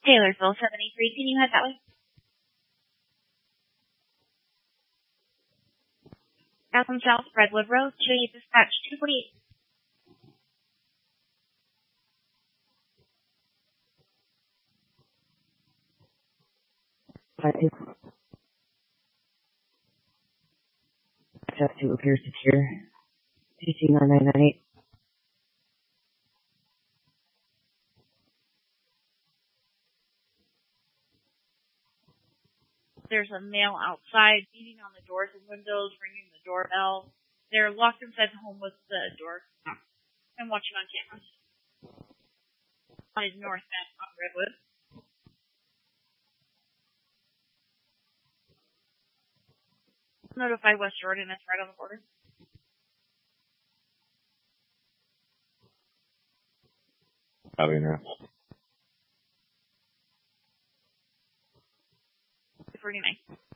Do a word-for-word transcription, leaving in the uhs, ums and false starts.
Taylorsville seventy-three. Can you head that way? Gotham South, Redwood Road, Chili Dispatch two forty-eight. Five two. F two appears secure. T C nine nine nine eight. There's a male outside beating on the doors and windows, ringing the doorbell. They're locked inside the home with the door and watching on cameras. On his north end on Redwood. Notify West Jordan, it's right on the border. Copy now. forty-nine.